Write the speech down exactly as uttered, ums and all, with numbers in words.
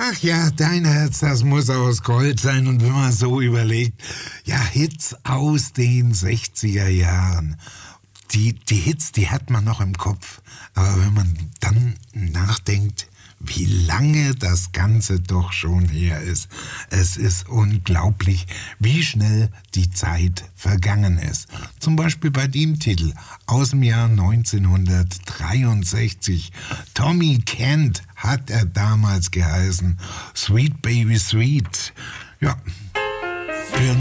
Ach ja, dein Herz, das muss aus Gold sein. Und wenn man so überlegt, ja, Hits aus den sechziger Jahren. Die, die Hits, die hat man noch im Kopf. Aber wenn man dann nachdenkt, wie lange das Ganze doch schon her ist. Es ist unglaublich, wie schnell die Zeit vergangen ist. Zum Beispiel bei dem Titel aus dem Jahr neunzehnhundertdreiundsechzig. Tommy Kent hat er damals geheißen. Sweet Baby Sweet. Ja, für